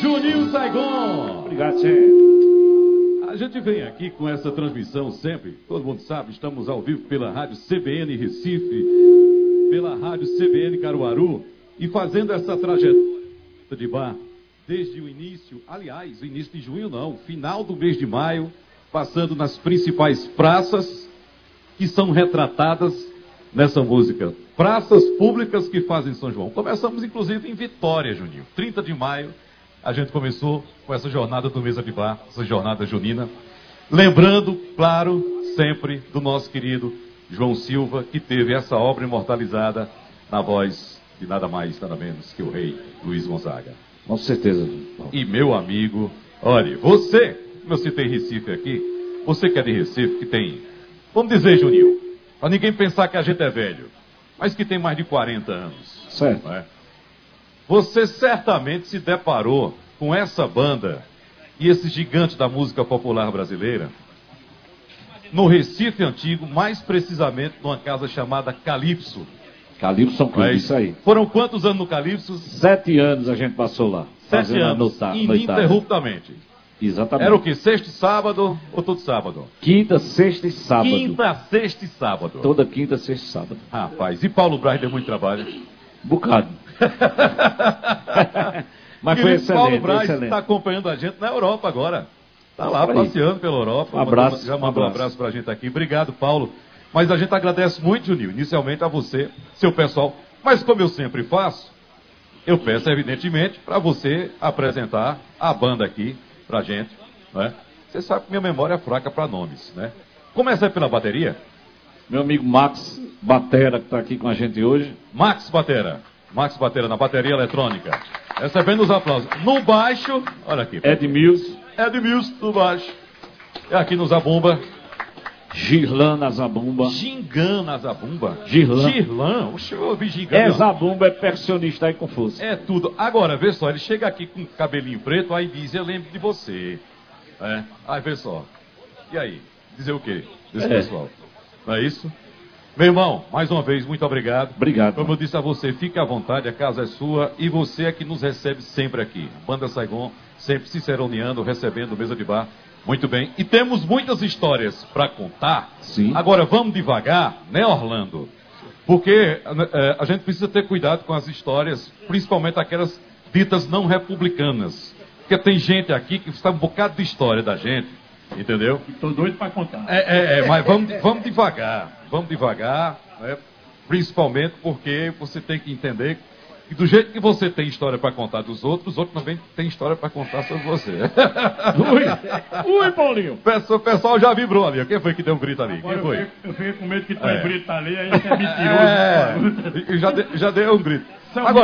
Juninho Saigon. Obrigado, senhor. A gente vem aqui com essa transmissão sempre, todo mundo sabe, estamos ao vivo pela Rádio CBN Recife, pela Rádio CBN Caruaru, e fazendo essa trajetória de bar desde o início, aliás, o início de junho não, final do mês de maio, passando nas principais praças que são retratadas nessa música. Praças públicas que fazem São João. Começamos, inclusive, em Vitória, Juninho. 30 de maio, a gente começou com essa jornada do Mesa de Bar, essa jornada junina. Lembrando, claro, sempre do nosso querido João Silva, que teve essa obra imortalizada na voz de nada mais, nada menos que o rei Luiz Gonzaga. Com certeza. E meu amigo, olha, você, como eu citei Recife aqui, você que é de Recife, que tem, vamos dizer, Juninho, para ninguém pensar que a gente é velho, mas que tem mais de 40 anos. Certo. Não é? Você certamente se deparou com essa banda e esse gigante da música popular brasileira no Recife Antigo, mais precisamente numa casa chamada Calypso. Calypso, isso aí. Foram quantos anos no Calypso? 7 anos a gente passou lá. 7 anos, ininterruptamente. Exatamente. Era o quê? Sexta e sábado ou todo sábado? Quinta, sexta e sábado. Quinta, sexta e sábado. Toda quinta, sexta e sábado. Rapaz, e Paulo Braz deu muito trabalho? Bocado. Mas foi excelente. Paulo Braz está acompanhando a gente na Europa agora. Está lá passeando pela Europa. Abraço. Já mandou um abraço para a gente aqui. Obrigado, Paulo. Mas a gente agradece muito, Juninho, inicialmente a você, seu pessoal. Mas como eu sempre faço, eu peço, evidentemente, para você apresentar a banda aqui pra gente, né? Você sabe que minha memória é fraca para nomes, né? Começa pela bateria. Meu amigo Max Batera, que está aqui com a gente hoje. Max Batera na bateria eletrônica. Recebendo os aplausos. No baixo, olha aqui. Ed Mills no baixo. É aqui no Zabumba. Girlan na Zabumba. Gingan na Zabumba. Girlan. Oxe, eu ouvi Gingan. Zabumba, é percussionista aí com força. É tudo. Agora, vê só, ele chega aqui com cabelinho preto, aí diz, eu lembro de você. É. Aí, vê só. E aí? Dizer o quê? Desse pessoal. Não é isso? Meu irmão, mais uma vez, muito obrigado. Obrigado. Como eu disse a você, fique à vontade, a casa é sua e você é que nos recebe sempre aqui. Banda Saigon, sempre se ceroneando, recebendo mesa de bar. Muito bem. E temos muitas histórias para contar. Sim. Agora, vamos devagar, né, Orlando? Porque a gente precisa ter cuidado com as histórias, principalmente aquelas ditas não republicanas. Porque tem gente aqui que sabe um bocado de história da gente, entendeu? Estou doido para contar. Mas vamos devagar, né? Principalmente porque você tem que entender que do jeito que você tem história para contar dos outros, os outros também têm história para contar sobre você. Ui, Paulinho. O pessoal já vibrou ali. Quem foi que deu um grito ali? Quem foi? Eu fiquei com medo que tu grita ali, aí você é mentiroso. Já deu um grito. Agora,